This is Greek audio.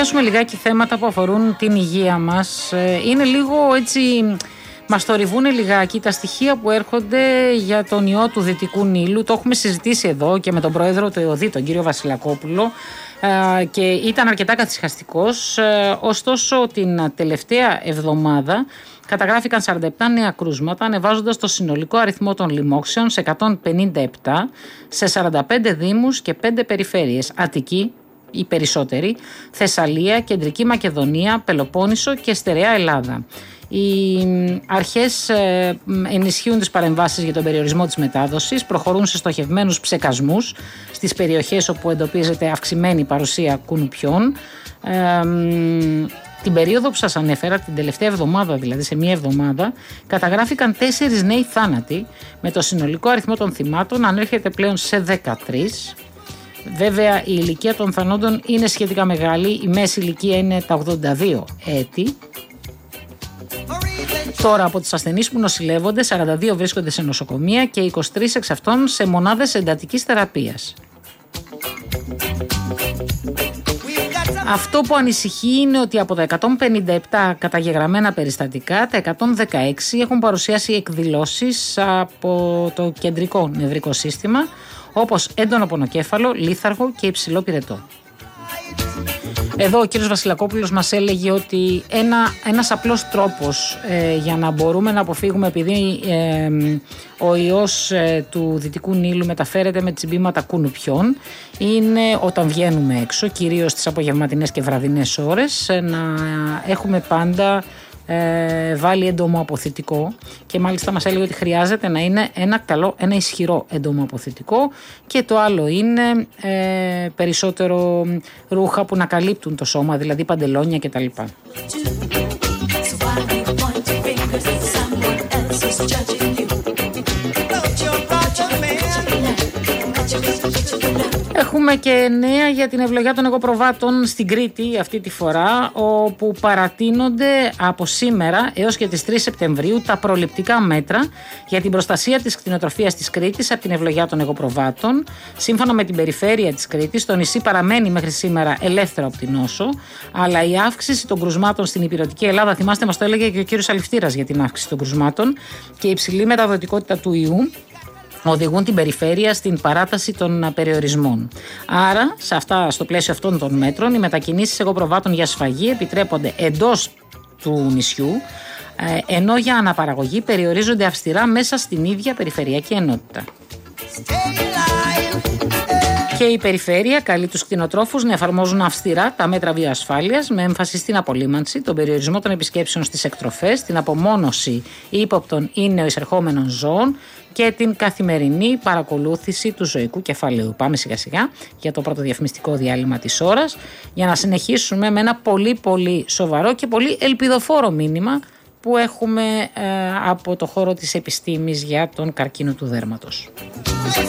πιάσουμε λιγάκι θέματα που αφορούν την υγεία μας. Είναι λίγο έτσι, μας θορυβούν λιγάκι τα στοιχεία που έρχονται για τον ιό του Δυτικού Νείλου. Το έχουμε συζητήσει εδώ και με τον πρόεδρο του ΕΟΔΗ, τον κύριο Βασιλακόπουλο, και ήταν αρκετά καθυσχαστικός. Ωστόσο, την τελευταία εβδομάδα καταγράφηκαν 47 νέα κρούσματα, ανεβάζοντας το συνολικό αριθμό των λοιμώξεων σε 157 σε 45 δήμους και 5 περιφέρειες. Αττική, οι περισσότεροι, Θεσσαλία, Κεντρική Μακεδονία, Πελοπόννησο και Στερεά Ελλάδα. Οι αρχές ενισχύουν τις παρεμβάσεις για τον περιορισμό της μετάδοσης, προχωρούν σε στοχευμένους ψεκασμούς στις περιοχές όπου εντοπίζεται αυξημένη παρουσία κουνουπιών. Την περίοδο που σας ανέφερα, την τελευταία εβδομάδα, δηλαδή σε μία εβδομάδα, καταγράφηκαν 4 νέοι θάνατοι, με το συνολικό αριθμό των θυμάτων να ανέρχεται πλέον σε 13. Βέβαια, η ηλικία των θανόντων είναι σχετικά μεγάλη, η μέση ηλικία είναι τα 82 έτη. Τώρα, από τους ασθενείς που νοσηλεύονται, 42 βρίσκονται σε νοσοκομεία και 23 εξ αυτών σε μονάδες εντατικής θεραπείας. Αυτό που ανησυχεί είναι ότι από τα 157 καταγεγραμμένα περιστατικά, τα 116 έχουν παρουσιάσει εκδηλώσεις από το κεντρικό νευρικό σύστημα, όπως έντονο πονοκέφαλο, λίθαργο και υψηλό πυρετό. Εδώ ο κύριος Βασιλακόπουλος μας έλεγε ότι ένας απλός τρόπος για να μπορούμε να αποφύγουμε, επειδή ο ιός του Δυτικού Νείλου μεταφέρεται με τσιμπήματα κουνουπιών, είναι όταν βγαίνουμε έξω, κυρίως τις απογευματινές και βραδινές ώρες, να έχουμε πάντα βάλει εντομοαποθητικό, και μάλιστα μας έλεγε ότι χρειάζεται να είναι ένα ισχυρό εντομοαποθητικό, και το άλλο είναι περισσότερο ρούχα που να καλύπτουν το σώμα, δηλαδή παντελόνια κτλ. Έχουμε και νέα για την ευλογιά των εγωπροβάτων στην Κρήτη αυτή τη φορά, όπου παρατείνονται από σήμερα έως και τις 3 Σεπτεμβρίου τα προληπτικά μέτρα για την προστασία της κτηνοτροφίας της Κρήτης από την ευλογιά των εγωπροβάτων. Σύμφωνα με την περιφέρεια της Κρήτης, το νησί παραμένει μέχρι σήμερα ελεύθερο από την νόσο, αλλά η αύξηση των κρουσμάτων στην υπηρετική Ελλάδα, θυμάστε μας το έλεγε και ο κύριος Αληφτήρας για την αύξηση των κρουσμάτων, και η υψηλή μεταδοτικότητα του ιού οδηγούν την περιφέρεια στην παράταση των περιορισμών. Άρα, στο πλαίσιο αυτών των μέτρων, οι μετακινήσεις εγωπροβάτων για σφαγή επιτρέπονται εντός του νησιού, ενώ για αναπαραγωγή περιορίζονται αυστηρά μέσα στην ίδια περιφερειακή ενότητα. Και η περιφέρεια καλεί τους κτηνοτρόφους να εφαρμόζουν αυστηρά τα μέτρα βιοασφάλειας, με έμφαση στην απολύμανση, τον περιορισμό των επισκέψεων στις εκτροφές, την απομόνωση ύποπτων ή νεοεισερχόμενων ζώων και την καθημερινή παρακολούθηση του ζωικού κεφαλαίου. Πάμε σιγά σιγά για το πρώτο διαφημιστικό διάλειμμα της ώρας, για να συνεχίσουμε με ένα πολύ πολύ σοβαρό και πολύ ελπιδοφόρο μήνυμα που έχουμε από το χώρο της επιστήμης για τον καρκίνο του δέρματος.